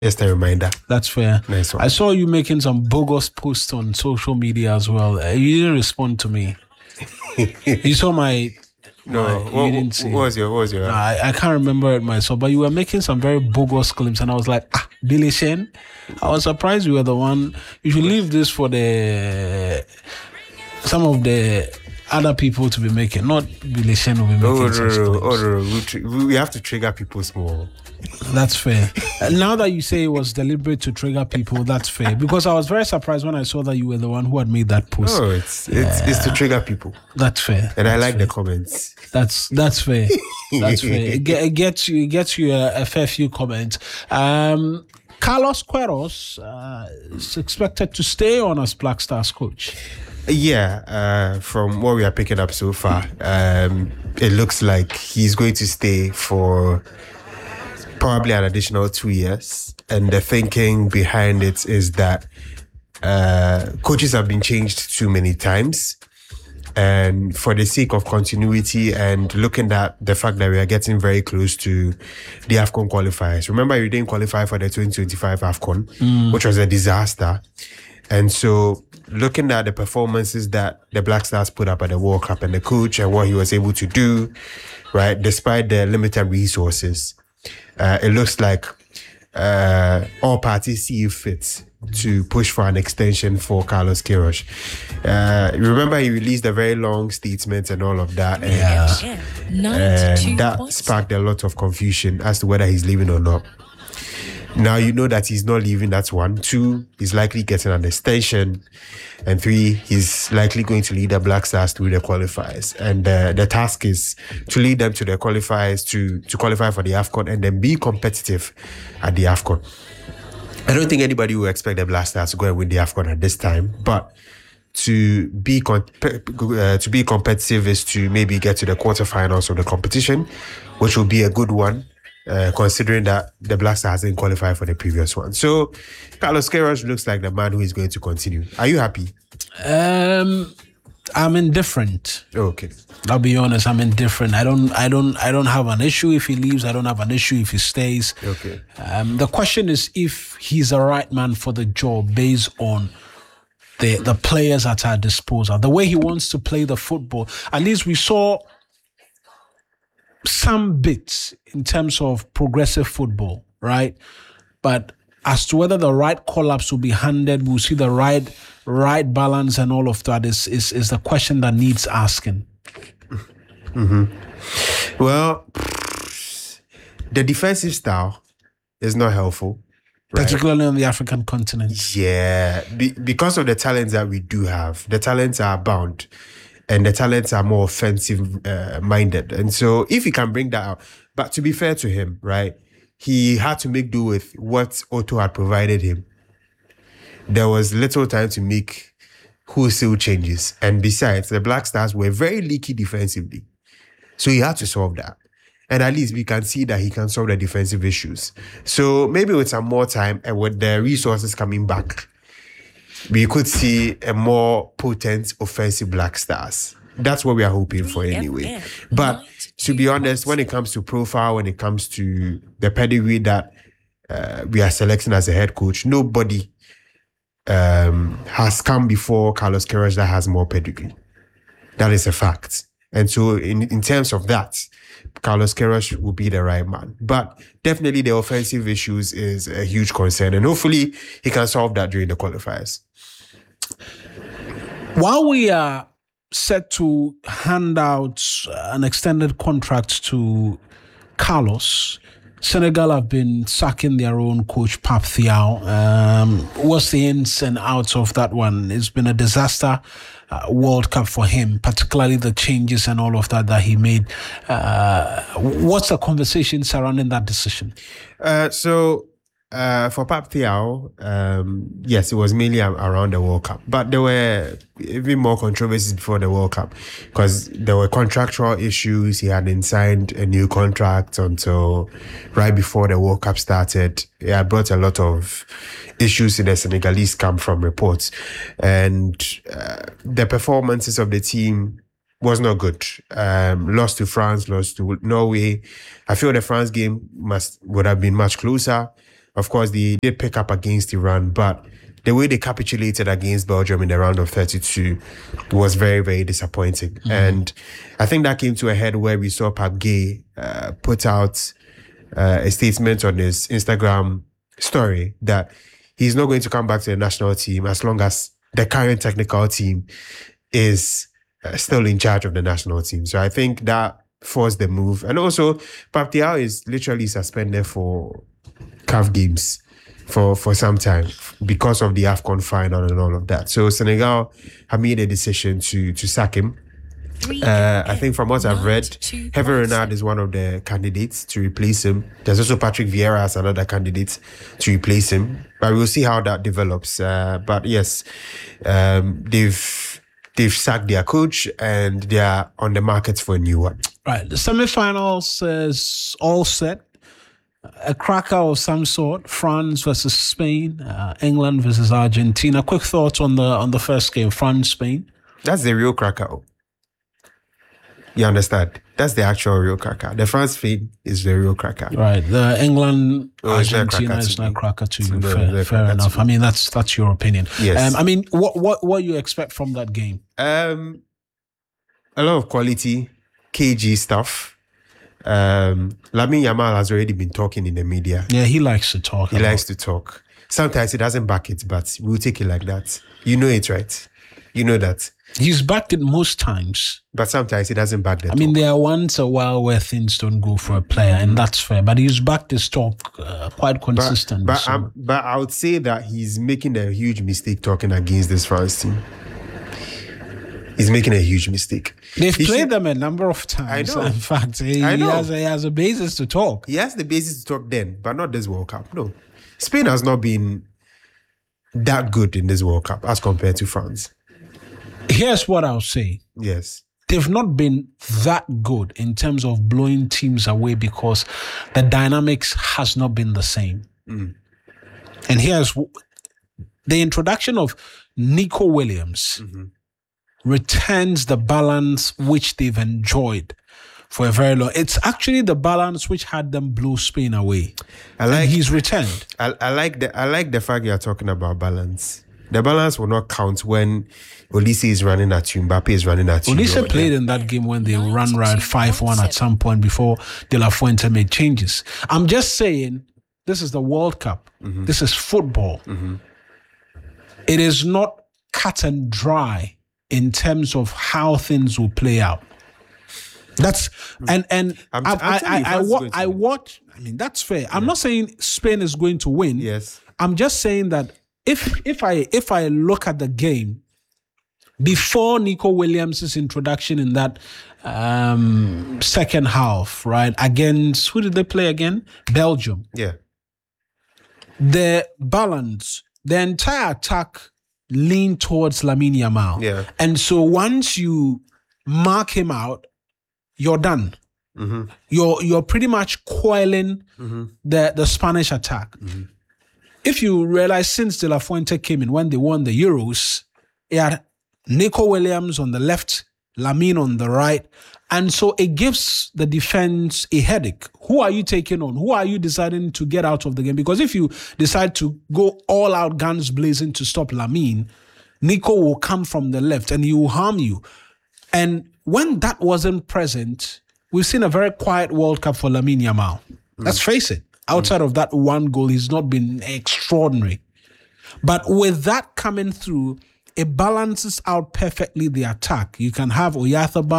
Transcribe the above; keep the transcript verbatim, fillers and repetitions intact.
Just a reminder. That's fair. Nice one. I saw you making some bogus posts on social media as well. Uh, you didn't respond to me. You saw my... No, my, what, you didn't see. what was your... What was your I, I can't remember it myself, but you were making some very bogus claims, and I was like, ah, Billy Shen? I was surprised you were the one. You should leave this for the... Some of the other people to be making, not Billy Shen will be making oh, such no, no, claims. oh, no, no. We, tr- we have to trigger people's more. That's fair. And now that you say it was deliberate to trigger people, that's fair. Because I was very surprised when I saw that you were the one who had made that post. No, it's it's, uh, it's to trigger people. That's fair. And that's I like fair. the comments. That's that's fair. That's fair. It, get, it gets you it gets you a, a fair few comments. Um, Carlos Queiroz uh, is expected to stay on as Black Stars coach. Yeah, uh, from what we are picking up so far, um, it looks like he's going to stay for probably an additional two years. And the thinking behind it is that uh, coaches have been changed too many times. And for the sake of continuity and looking at the fact that we are getting very close to the AFCON qualifiers. Remember, you didn't qualify for the twenty twenty-five AFCON, mm. which was a disaster. And so looking at the performances that the Black Stars put up at the World Cup and the coach and what he was able to do, right, despite the limited resources, uh, it looks like uh, all parties see fit to push for an extension for Carlos Queiroz. Uh, remember, he released a very long statement and all of that. And, yeah. and that points. sparked a lot of confusion as to whether he's leaving or not. Now you know that he's not leaving, that's one. Two, he's likely getting an extension. And three, he's likely going to lead the Black Stars through the qualifiers. And uh, the task is to lead them to the qualifiers, to, to qualify for the AFCON and then be competitive at the AFCON. I don't think anybody will expect the Black Stars to go and win the AFCON at this time, but to be con- uh, to be competitive is to maybe get to the quarterfinals of the competition, which will be a good one. Uh, considering that the Black Stars didn't qualify for the previous one. So, Carlos Queiroz looks like the man who is going to continue. Are you happy? Um, I'm indifferent. Okay. I'll be honest, I'm indifferent. I don't I don't I don't have an issue if he leaves. I don't have an issue if he stays. Okay. Um, the question is if he's the right man for the job based on the the players at our disposal. The way he wants to play the football. At least we saw some bits in terms of progressive football, right? But as to whether the right call-ups will be handed, we'll see the right right balance and all of that is is, is the question that needs asking. Mm-hmm. Well, the defensive style is not helpful. Right? Particularly on the African continent. Yeah, be, because of the talents that we do have, the talents are bound. And the talents are more offensive uh, minded. And so if he can bring that out, but to be fair to him, right, he had to make do with what Otto had provided him. There was little time to make wholesale changes. And besides, the Black Stars were very leaky defensively. So he had to solve that. And at least we can see that he can solve the defensive issues. So maybe with some more time and with the resources coming back, we could see a more potent offensive Black Stars. That's what we are hoping for anyway. But to be honest, when it comes to profile, when it comes to the pedigree that uh, we are selecting as a head coach, nobody um, has come before Carlos Queiroz that has more pedigree. That is a fact. And so in, in terms of that, Carlos Queiroz will be the right man. But definitely the offensive issues is a huge concern. And hopefully he can solve that during the qualifiers. While we are set to hand out an extended contract to Carlos, Senegal have been sacking their own coach, Pape Thiaw. Um, what's the ins and outs of that one? It's been a disaster uh, World Cup for him, particularly the changes and all of that that he made. Uh, what's the conversation surrounding that decision? Uh, so... Uh, for Pape Thiaw, um, yes, it was mainly around the World Cup. But there were even more controversies before the World Cup because there were contractual issues. He hadn't signed a new contract until right before the World Cup started. It had brought a lot of issues in the Senegalese camp from reports. And uh, the performances of the team was not good. Um, lost to France, lost to Norway. I feel the France game must would have been much closer. Of course, they did pick up against Iran, but the way they capitulated against Belgium in the round of thirty-two was very, very disappointing. Mm-hmm. And I think that came to a head where we saw Pape Gueye uh, put out uh, a statement on his Instagram story that he's not going to come back to the national team as long as the current technical team is uh, still in charge of the national team. So I think that forced the move. And also, Pape Thiaw is literally suspended for C A F games for, for some time because of the AFCON final and all of that. So Senegal have made a decision to to sack him. Uh, I think from what I've read, Hervé Renard is one of the candidates to replace him. There's also Patrick Vieira as another candidate to replace him. But we'll see how that develops. Uh, but yes, um, they've they've sacked their coach and they are on the market for a new one. Right, the semi-finals is all set. A cracker of some sort: France versus Spain, uh, England versus Argentina. Quick thoughts on the on the first game, France Spain. That's the real cracker. You understand? That's the actual real cracker. The France Spain is the real cracker. Right. The England Oh, it's not a Argentina cracker is to not me. cracker to It's you. not a Fair, fair cracker enough. to I mean, that's that's your opinion. Yes. Um, I mean, what what what you expect from that game? Um, a lot of quality, K G stuff. Um, Lamine Yamal has already been talking in the media. Yeah, he likes to talk. He about- likes to talk. Sometimes he doesn't back it, but we'll take it like that. You know it, right? You know that. He's backed it most times. But sometimes he doesn't back the I mean, talk. there are once a while where things don't go for a player, and that's fair. But he's backed his talk uh, quite consistent. But, so- um, but I would say that he's making a huge mistake talking against this France team. He's making a huge mistake. They've He played should- them a number of times. I know. In fact, he, I he know. has a, he has a basis to talk. He has the basis to talk then, but not this World Cup. No. Spain has not been that good in this World Cup as compared to France. Here's what I'll say. Yes. They've not been that good in terms of blowing teams away because the dynamics has not been the same. Mm. And here's w- the introduction of Nico Williams Mm-hmm. returns the balance which they've enjoyed for a very long. It's actually the balance which had them blow Spain away. I like and he's returned. I, I like the I like the fact you're talking about balance. The balance will not count when Olise is running at you, Mbappe is running at you. Olise or- played in that game when they ran right five one at some point before De La Fuente made changes. I'm just saying, this is the World Cup. Mm-hmm. This is football. Mm-hmm. It is not cut and dry in terms of how things will play out. That's and and I'm- I I'm I telling you, I, I, France is wa- going to I win. watch. I mean, that's fair. I'm not saying Spain is going to win. Yes. I'm just saying that if if I if I look at the game before Nico Williams' introduction in that um, second half, right, against who did they play again? Belgium. Yeah. The balance, the entire attack leaned towards Lamine Yamal. Yeah. And so once you mark him out, you're done. Mm-hmm. You're you're pretty much coiling Mm-hmm. the, the Spanish attack. If you realize since De La Fuente came in, when they won the Euros, he had Nico Williams on the left, Lamine on the right. And so it gives the defense a headache. Who are you taking on? Who are you deciding to get out of the game? Because if you decide to go all out guns blazing to stop Lamine, Nico will come from the left and he will harm you. And when that wasn't present, we've seen a very quiet World Cup for Lamine Yamal. Let's face it. Outside of that one goal, he's not been extraordinary. But with that coming through, it balances out perfectly the attack. You can have Oyarzabal